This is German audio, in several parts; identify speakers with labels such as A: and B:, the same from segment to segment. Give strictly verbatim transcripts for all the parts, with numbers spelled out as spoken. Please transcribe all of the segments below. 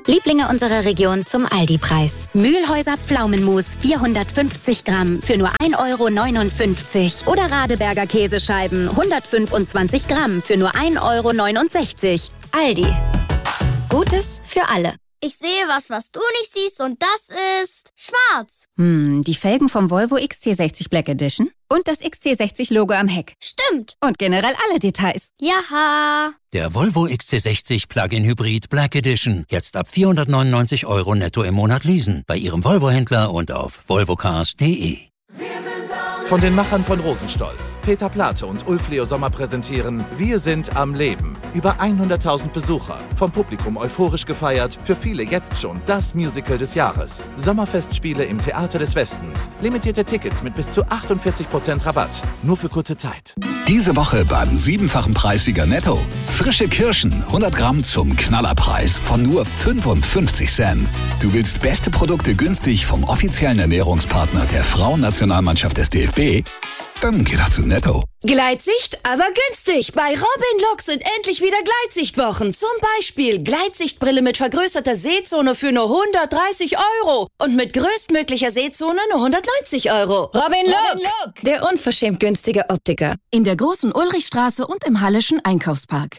A: Lieblinge unserer Region zum Aldi-Preis. Mühlhäuser Pflaumenmus vierhundertfünfzig Gramm für nur ein Euro neunundfünfzig. Oder Radeberger Käsescheiben hundertfünfundzwanzig Gramm für nur ein Euro neunundsechzig. Aldi. Gutes für alle.
B: Ich sehe was, was du nicht siehst, und das ist schwarz.
C: Hm, die Felgen vom Volvo X C sechzig Black Edition und das X C sechzig Logo am Heck.
B: Stimmt.
C: Und generell alle Details.
B: Jaha.
D: Der Volvo X C sechzig Plug-in Hybrid Black Edition. Jetzt ab vierhundertneunundneunzig Euro netto im Monat leasen. Bei Ihrem Volvo-Händler und auf volvocars punkt de.
E: Von den Machern von Rosenstolz, Peter Plate und Ulf Leo Sommer präsentieren Wir sind am Leben. Über hunderttausend Besucher, vom Publikum euphorisch gefeiert, für viele jetzt schon das Musical des Jahres. Sommerfestspiele im Theater des Westens. Limitierte Tickets mit bis zu achtundvierzig Prozent Rabatt. Nur für kurze Zeit.
F: Diese Woche beim siebenfachen Preissieger Netto. Frische Kirschen, hundert Gramm zum Knallerpreis von nur fünfundfünfzig Cent. Du willst beste Produkte günstig vom offiziellen Ernährungspartner der Frauennationalmannschaft des D F B? Dann geh doch zu Netto.
G: Gleitsicht, aber günstig. Bei Robin Look sind endlich wieder Gleitsichtwochen. Zum Beispiel Gleitsichtbrille mit vergrößerter Sehzone für nur hundertdreißig Euro. Und mit größtmöglicher Sehzone nur hundertneunzig Euro.
C: Robin Look, der unverschämt günstige Optiker. In der Großen Ulrichstraße und im Hallischen Einkaufspark.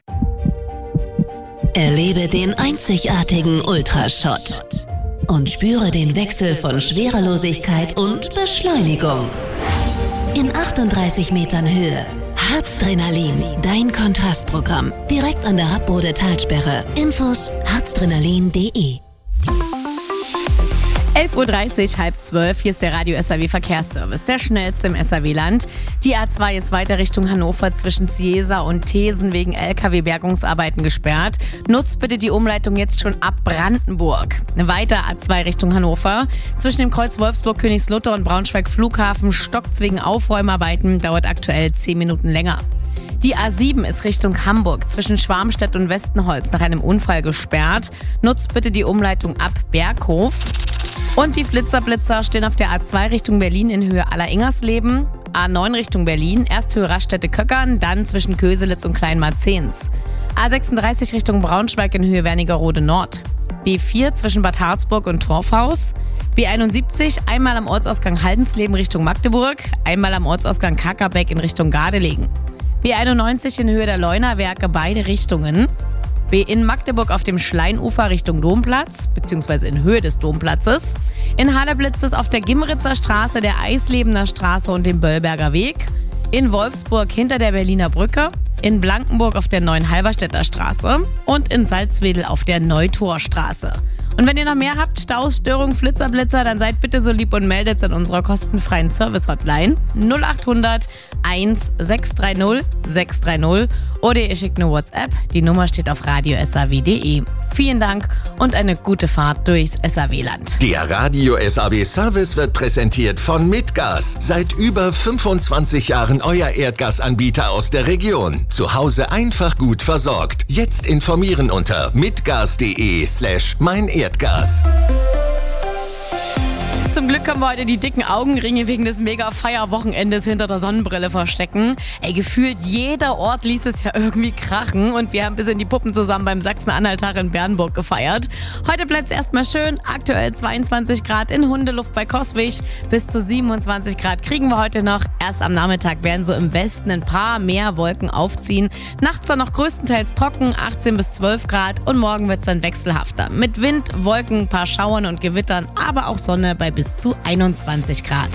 H: Erlebe den einzigartigen Ultrashot und spüre den Wechsel von Schwerelosigkeit und Beschleunigung. In achtunddreißig Metern Höhe. Harzdrenalin, dein Kontrastprogramm. Direkt an der Happbode Talsperre. Infos harzdrenalin punkt de.
I: elf Uhr dreißig, halb zwölf. Hier ist der Radio S R W Verkehrsservice, der schnellste im S R W-Land. Die A zwei ist weiter Richtung Hannover zwischen Ziesa und Thesen wegen L K W-Bergungsarbeiten gesperrt. Nutzt bitte die Umleitung jetzt schon ab Brandenburg. Weiter A zwei Richtung Hannover. Zwischen dem Kreuz Wolfsburg-Königslutter und Braunschweig-Flughafen stockt's wegen Aufräumarbeiten, dauert aktuell zehn Minuten länger. Die A sieben ist Richtung Hamburg zwischen Schwarmstedt und Westenholz nach einem Unfall gesperrt. Nutzt bitte die Umleitung ab Berghof. Und die Flitzerblitzer stehen auf der A zwei Richtung Berlin in Höhe Alleringers-Leben, A neun Richtung Berlin, erst Höhe Raststätte-Köckern, dann zwischen Köselitz und Kleinmarzens. A sechsunddreißig Richtung Braunschweig in Höhe Wernigerode Nord. B vier zwischen Bad Harzburg und Torfhaus. B einundsiebzig einmal am Ortsausgang Haldensleben Richtung Magdeburg, einmal am Ortsausgang Kackerbeck in Richtung Gardelegen. B einundneunzig in Höhe der Leunawerke beide Richtungen. B in Magdeburg auf dem Schleinufer Richtung Domplatz, beziehungsweise in Höhe des Domplatzes. In Hadeblitz ist auf der Gimritzer Straße, der Eislebener Straße und dem Böllberger Weg. In Wolfsburg hinter der Berliner Brücke. In Blankenburg auf der neuen Halberstädter Straße. Und in Salzwedel auf der Neutorstraße. Und wenn ihr noch mehr habt, Staus, Störungen, Flitzerblitzer, dann seid bitte so lieb und meldet es in unserer kostenfreien Service-Hotline null achthundert eins sechs drei null sechs drei null oder ihr schickt eine WhatsApp. Die Nummer steht auf radio s r w punkt de. Vielen Dank und eine gute Fahrt durchs S R W-Land.
J: Der Radio S R W Service wird präsentiert von Mitgas. Seit über fünfundzwanzig Jahren euer Erdgasanbieter aus der Region. Zu Hause einfach gut versorgt. Jetzt informieren unter mitgas.de slash mein Erdgas.
I: Zum Glück können wir heute die dicken Augenringe wegen des Mega-Feier-Wochenendes hinter der Sonnenbrille verstecken. Ey, gefühlt jeder Ort ließ es ja irgendwie krachen und wir haben bis in die Puppen zusammen beim Sachsen-Anhalt-Tag in Bernburg gefeiert. Heute bleibt es erstmal schön, aktuell zweiundzwanzig Grad in Hundeluft bei Coswig, bis zu siebenundzwanzig Grad kriegen wir heute noch. Erst am Nachmittag werden so im Westen ein paar mehr Wolken aufziehen. Nachts dann noch größtenteils trocken, achtzehn bis zwölf Grad und morgen wird es dann wechselhafter. Mit Wind, Wolken, ein paar Schauern und Gewittern, aber auch Sonne bei bis zu einundzwanzig Grad.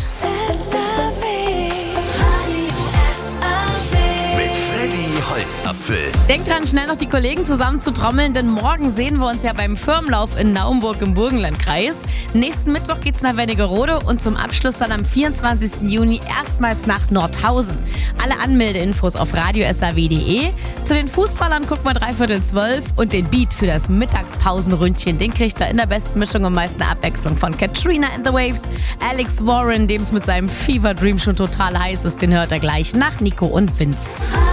J: Mit Freddy Holzapfel.
I: Denkt dran, schnell noch die Kollegen zusammen zu trommeln, denn morgen sehen wir uns ja beim Firmenlauf in Naumburg im Burgenlandkreis. Nächsten Mittwoch geht's nach Wernigerode und zum Abschluss dann am vierundzwanzigsten Juni erstmals nach Nordhausen. Alle Anmeldeinfos auf radio s r w punkt de. Zu den Fußballern guckt man dreiviertel zwölf und den Beat für das Mittagspausenründchen, den kriegt er in der besten Mischung und meisten Abwechslung von Katrina and the Waves, Alex Warren, dem es mit seinem Fever Dream schon total heiß ist, den hört er gleich nach Nico und Vince.